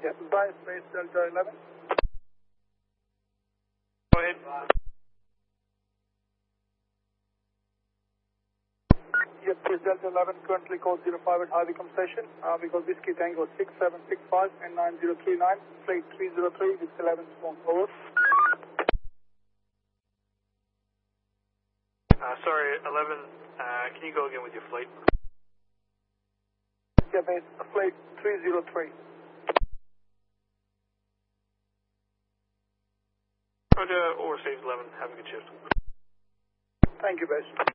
Yeah, bye, space Delta 11. Go ahead. Yes, please Delta 11, currently code 05 at Harvicom station. We got Whiskey Tango 6765 and 9039, flight 303 with 11 small over. Sorry, 11, can you go again with your flight? Yeah, base, flight 303. Roger, Overseas 11, have a good shift. Thank you, base.